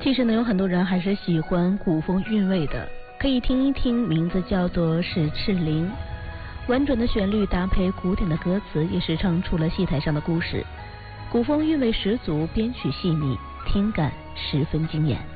其实呢，有很多人还是喜欢古风韵味的，可以听一听，名字叫做《是赤灵》，婉转的旋律搭配古典的歌词，也是唱出了戏台上的故事。古风韵味十足，编曲细腻，听感十分惊艳。